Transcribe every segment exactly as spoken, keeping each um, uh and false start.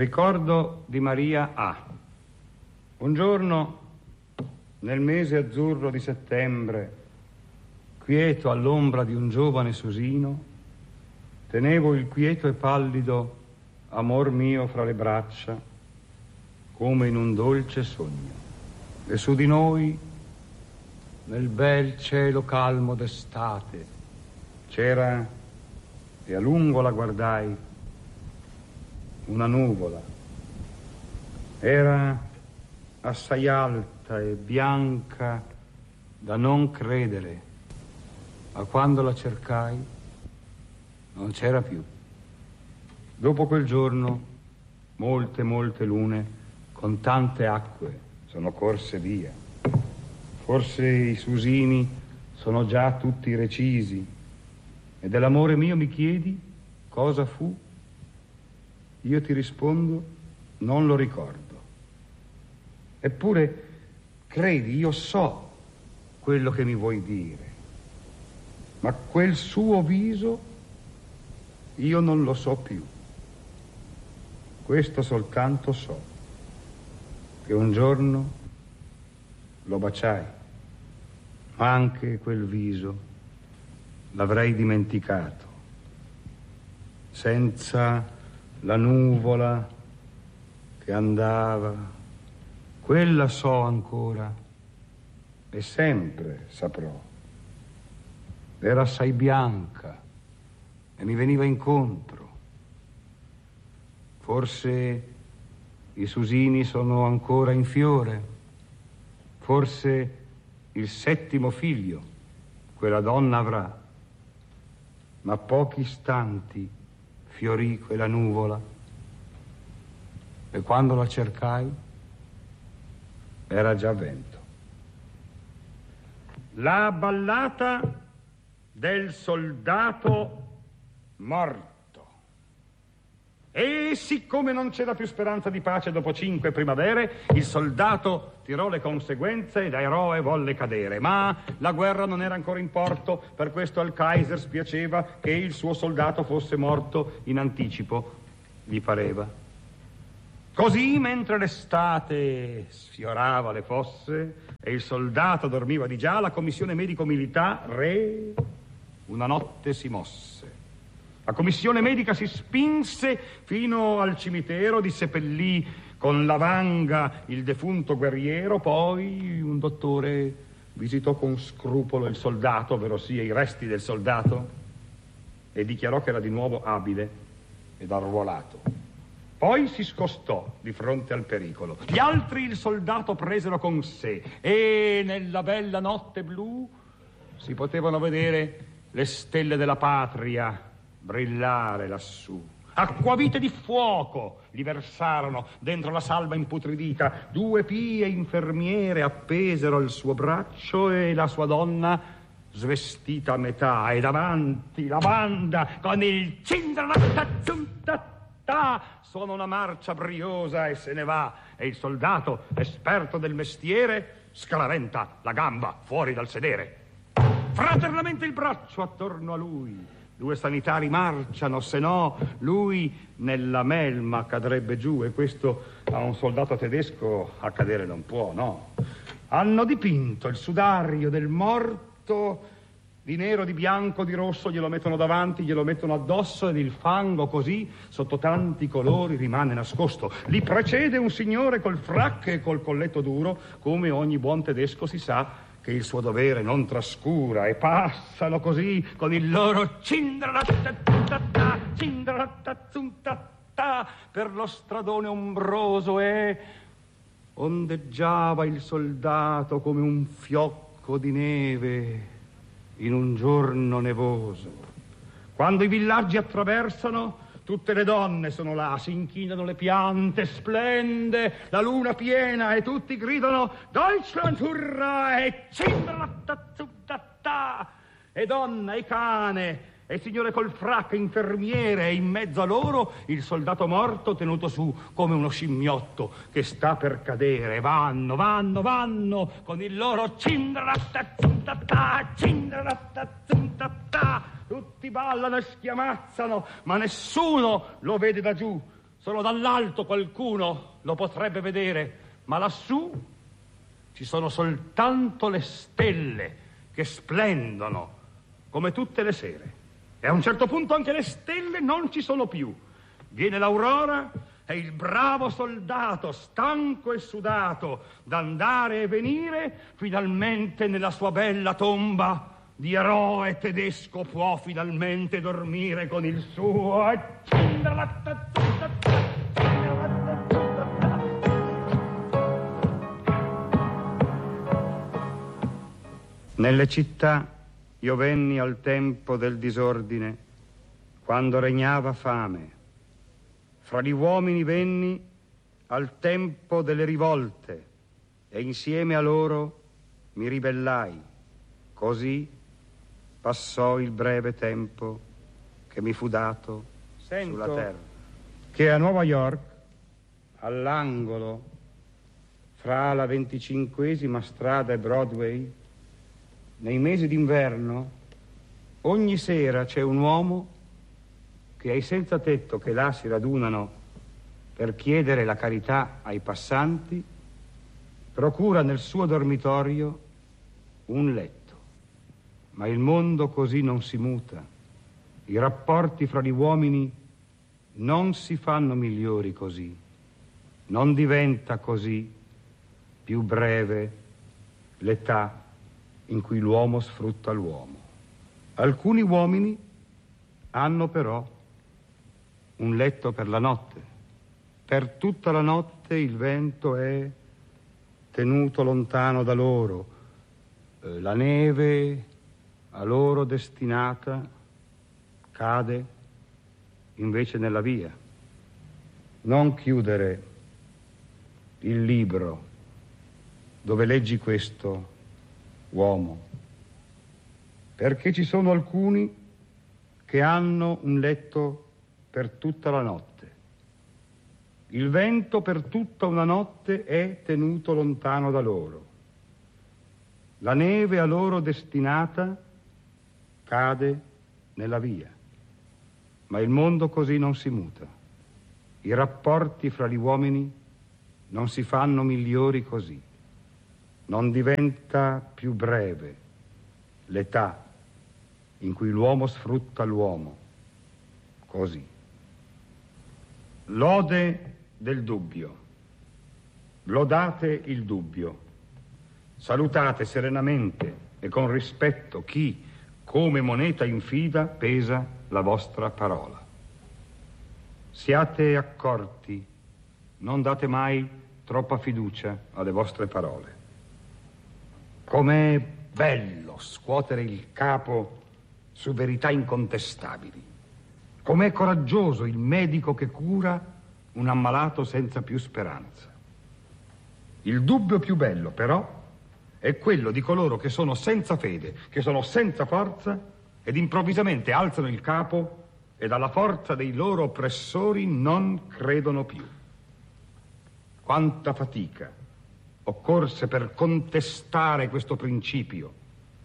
Ricordo di Maria A. Un giorno, nel mese azzurro di settembre, quieto all'ombra di un giovane susino, tenevo il quieto e pallido amor mio fra le braccia, come in un dolce sogno. E su di noi, nel bel cielo calmo d'estate, c'era, e a lungo la guardai, una nuvola. Era assai alta e bianca da non credere, ma quando la cercai non c'era più. Dopo quel giorno molte molte lune con tante acque sono corse via. Forse i susini sono già tutti recisi, e dell'amore mio mi chiedi cosa fu? Io ti rispondo, non lo ricordo. Eppure, credi, io so quello che mi vuoi dire, ma quel suo viso io non lo so più. Questo soltanto so, che un giorno lo baciai, ma anche quel viso l'avrei dimenticato, senza la nuvola che andava, quella so ancora e sempre saprò. Era assai bianca e mi veniva incontro. Forse i susini sono ancora in fiore, forse il settimo figlio quella donna avrà, ma pochi istanti fiorì quella nuvola, e quando la cercai era già vento. La ballata del soldato morto. E siccome non c'era più speranza di pace dopo cinque primavere, il soldato tirò le conseguenze e da eroe volle cadere. Ma la guerra non era ancora in porto, per questo al Kaiser spiaceva che il suo soldato fosse morto in anticipo, gli pareva. Così, mentre l'estate sfiorava le fosse e il soldato dormiva di già, la commissione medico-militare una notte si mosse. La commissione medica si spinse fino al cimitero, disseppellì con la vanga il defunto guerriero, poi un dottore visitò con scrupolo il soldato, ovvero sia i resti del soldato, e dichiarò che era di nuovo abile ed arruolato. Poi si scostò di fronte al pericolo. Gli altri il soldato presero con sé e nella bella notte blu si potevano vedere le stelle della patria brillare lassù. Acquavite di fuoco gli versarono dentro la salva imputridita. Due pie infermiere appesero il suo braccio e la sua donna svestita a metà, e davanti la banda con il cindralattazzuntattà suona una marcia briosa e se ne va, e il soldato, esperto del mestiere, scaraventa la gamba fuori dal sedere. Fraternamente il braccio attorno a lui. Due sanitari marciano, se no lui nella melma cadrebbe giù, e questo a un soldato tedesco accadere non può, no? Hanno dipinto il sudario del morto di nero, di bianco, di rosso, glielo mettono davanti, glielo mettono addosso, ed il fango così, sotto tanti colori, rimane nascosto. Li precede un signore col frac e col colletto duro, come ogni buon tedesco si sa che il suo dovere non trascura, e passano così con il loro cindralattazzuntattà, cindralattazzuntattà per lo stradone ombroso, e ondeggiava il soldato come un fiocco di neve in un giorno nevoso. Quando i villaggi attraversano, tutte le donne sono là, si inchinano le piante, splende la luna piena, e tutti gridano Deutschland hurra e cindralattazzuntattà, e donna e cane e il signore col frac, infermiere, e in mezzo a loro il soldato morto tenuto su come uno scimmiotto che sta per cadere. Vanno, vanno, vanno con il loro cindralattazzuntattà, cindralattazzuntattà. Tutti ballano e schiamazzano, ma nessuno lo vede da giù. Solo dall'alto qualcuno lo potrebbe vedere, ma lassù ci sono soltanto le stelle che splendono come tutte le sere. E a un certo punto anche le stelle non ci sono più. Viene l'aurora e il bravo soldato, stanco e sudato d'andare e venire, finalmente nella sua bella tomba di eroe tedesco può finalmente dormire con il suo... Nelle città io venni al tempo del disordine, quando regnava fame. Fra gli uomini venni al tempo delle rivolte e insieme a loro mi ribellai. Così passò il breve tempo che mi fu dato Sento sulla terra. Che a Nuova York, all'angolo fra la venticinquesima strada e Broadway, nei mesi d'inverno, ogni sera c'è un uomo che ai senza tetto che là si radunano per chiedere la carità ai passanti, procura nel suo dormitorio un letto. Ma il mondo così non si muta. I rapporti fra gli uomini non si fanno migliori così. Non diventa così più breve l'età in cui l'uomo sfrutta l'uomo. Alcuni uomini hanno però un letto per la notte. Per tutta la notte il vento è tenuto lontano da loro. Eh, la neve a loro destinata cade invece nella via. Non chiudere il libro dove leggi questo, uomo, perché ci sono alcuni che hanno un letto per tutta la notte. Il vento per tutta una notte è tenuto lontano da loro. La neve a loro destinata cade nella via. Ma il mondo così non si muta. I rapporti fra gli uomini non si fanno migliori così. Non diventa più breve l'età in cui l'uomo sfrutta l'uomo così. Lode del dubbio. Lodate il dubbio. Salutate serenamente e con rispetto chi, come moneta infida, pesa la vostra parola. Siate accorti, non date mai troppa fiducia alle vostre parole. Com'è bello scuotere il capo su verità incontestabili. Com'è coraggioso il medico che cura un ammalato senza più speranza. Il dubbio più bello, però, è quello di coloro che sono senza fede, che sono senza forza ed improvvisamente alzano il capo e dalla forza dei loro oppressori non credono più. Quanta fatica occorse per contestare questo principio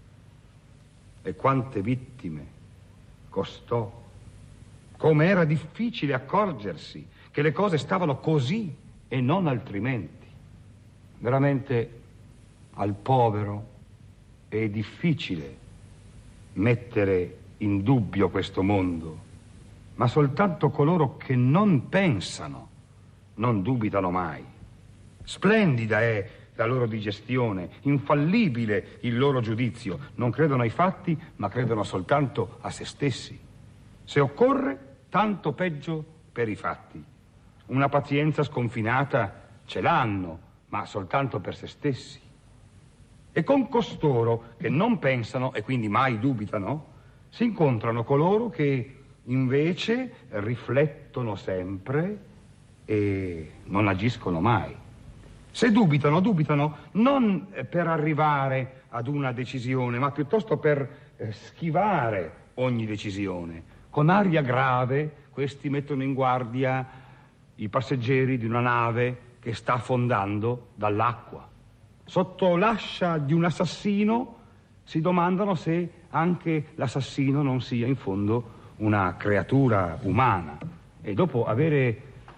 e quante vittime costò. Come era difficile accorgersi che le cose stavano così e non altrimenti. Veramente al povero è difficile mettere in dubbio questo mondo, ma soltanto coloro che non pensano non dubitano mai. Splendida è la loro digestione, infallibile il loro giudizio. Non credono ai fatti, ma credono soltanto a se stessi. Se occorre, tanto peggio per i fatti. Una pazienza sconfinata ce l'hanno, ma soltanto per se stessi. E con costoro che non pensano e quindi mai dubitano, si incontrano coloro che invece riflettono sempre e non agiscono mai. Se dubitano, dubitano non per arrivare ad una decisione, ma piuttosto per eh, schivare ogni decisione. Con aria grave, questi mettono in guardia i passeggeri di una nave che sta affondando dall'acqua. Sotto l'ascia di un assassino si domandano se anche l'assassino non sia in fondo una creatura umana. E dopo avere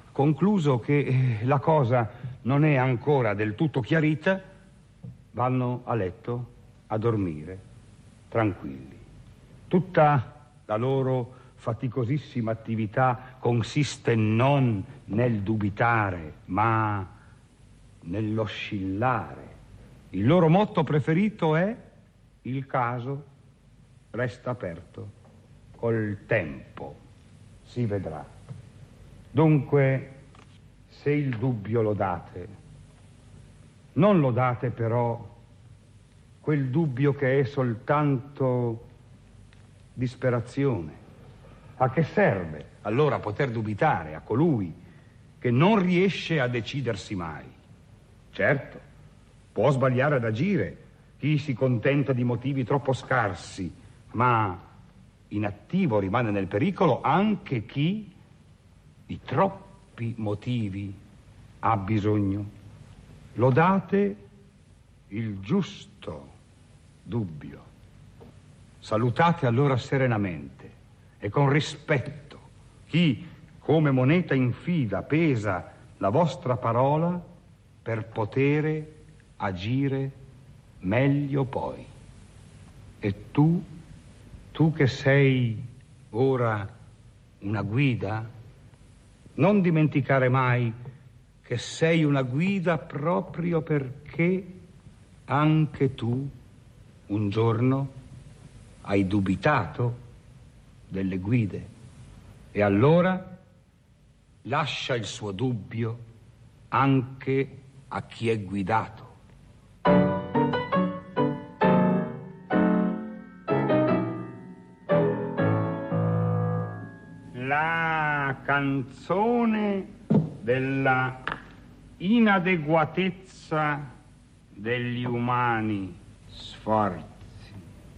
concluso che la cosa non è ancora del tutto chiarita, vanno a letto a dormire tranquilli. Tutta la loro faticosissima attività consiste non nel dubitare, ma nell'oscillare. Il loro motto preferito è: il caso resta aperto, col tempo si vedrà. Dunque, se il dubbio lo date, non lo date però quel dubbio che è soltanto disperazione. A che serve allora poter dubitare a colui che non riesce a decidersi mai? Certo, può sbagliare ad agire chi si contenta di motivi troppo scarsi, ma inattivo rimane nel pericolo anche chi di troppi motivi ha bisogno. Lodate il giusto dubbio. Salutate allora serenamente e con rispetto chi, come moneta in fida, pesa la vostra parola per potere agire meglio poi. E tu, tu che sei ora una guida, non dimenticare mai che sei una guida proprio perché anche tu un giorno hai dubitato delle guide, e allora lascia il suo dubbio anche a chi è guidato. La canzone della inadeguatezza degli umani sforzi.